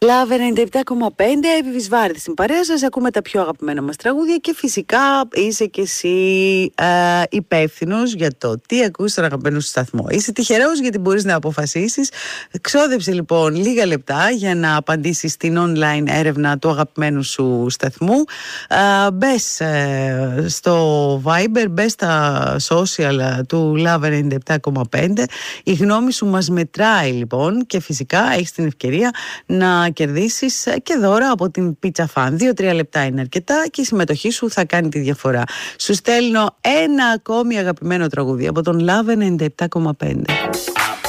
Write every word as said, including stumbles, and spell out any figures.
Λαβ ενενήντα επτά κόμμα πέντε, Εύη Βυσβάρη στην παρέα σας, ακούμε τα πιο αγαπημένα μας τραγούδια και φυσικά είσαι και εσύ ε, υπεύθυνος για το τι ακούς στον αγαπημένο σου σταθμό. Είσαι τυχερός γιατί μπορείς να αποφασίσεις. Ξόδεψε λοιπόν λίγα λεπτά για να απαντήσεις στην online έρευνα του αγαπημένου σου σταθμού. Ε, μπες ε, στο Viber, μπες στα social του Λαβ ενενήντα επτά κόμμα πέντε. Η γνώμη σου μας μετράει λοιπόν και φυσικά έχεις την ευκαιρία να κερδίσεις και δώρα από την Pizza Fan. Δύο-τρία λεπτά είναι αρκετά και η συμμετοχή σου θα κάνει τη διαφορά. Σου στέλνω ένα ακόμη αγαπημένο τραγούδι από τον Λαβ ενενήντα επτά κόμμα πέντε.